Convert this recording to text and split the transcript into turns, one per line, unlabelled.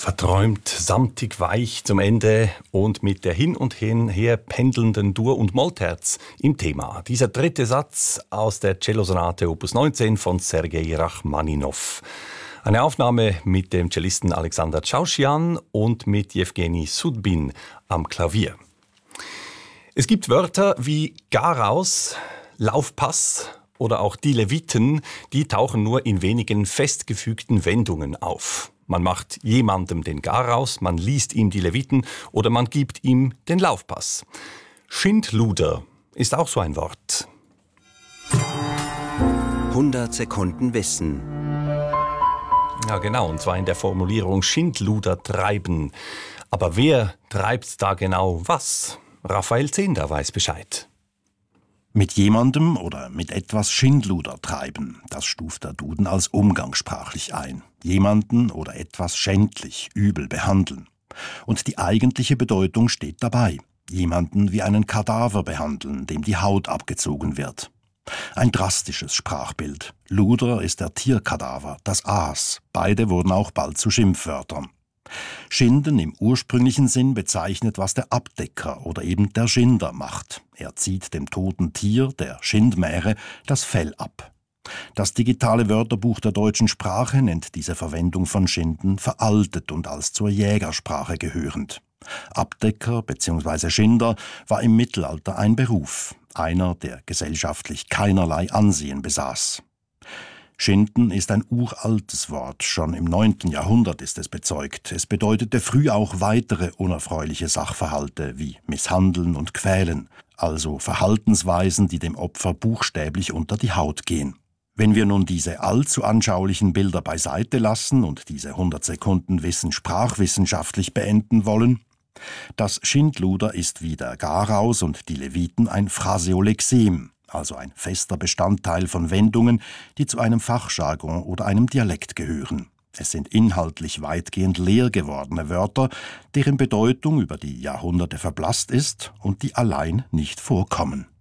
Verträumt, samtig, weich zum Ende und mit der hin und her pendelnden Dur- und Mollterz im Thema. Dieser dritte Satz aus der Cellosonate Opus 19 von Sergei Rachmaninow. Eine Aufnahme mit dem Cellisten Alexander Tschauschian und mit Jewgeni Sudbin am Klavier. Es gibt Wörter wie Garaus, Laufpass oder auch die Leviten, die tauchen nur in wenigen festgefügten Wendungen auf. Man macht jemandem den Garaus, man liest ihm die Leviten oder man gibt ihm den Laufpass. Schindluder ist auch so ein Wort.
100 Sekunden Wissen.
Ja genau, und zwar in der Formulierung Schindluder treiben. Aber wer treibt da genau was? Raphael Zehnder weiß Bescheid.
Mit jemandem oder mit etwas Schindluder treiben, das stuft der Duden als umgangssprachlich ein. Jemanden oder etwas schändlich, übel behandeln. Und die eigentliche Bedeutung steht dabei. Jemanden wie einen Kadaver behandeln, dem die Haut abgezogen wird. Ein drastisches Sprachbild. Luder ist der Tierkadaver, das Aas. Beide wurden auch bald zu Schimpfwörtern. Schinden im ursprünglichen Sinn bezeichnet, was der Abdecker oder eben der Schinder macht. Er zieht dem toten Tier, der Schindmähre, das Fell ab. Das digitale Wörterbuch der deutschen Sprache nennt diese Verwendung von Schinden veraltet und als zur Jägersprache gehörend. Abdecker bzw. Schinder war im Mittelalter ein Beruf, einer, der gesellschaftlich keinerlei Ansehen besaß. Schinden ist ein uraltes Wort, schon im 9. Jahrhundert ist es bezeugt. Es bedeutete früh auch weitere unerfreuliche Sachverhalte wie Misshandeln und Quälen, also Verhaltensweisen, die dem Opfer buchstäblich unter die Haut gehen. Wenn wir nun diese allzu anschaulichen Bilder beiseite lassen und diese 100 Sekunden Wissen sprachwissenschaftlich beenden wollen, das Schindluder ist wie der Garaus und die Leviten ein Phraseolexem, also ein fester Bestandteil von Wendungen, die zu einem Fachjargon oder einem Dialekt gehören. Es sind inhaltlich weitgehend leer gewordene Wörter, deren Bedeutung über die Jahrhunderte verblasst ist und die allein nicht vorkommen.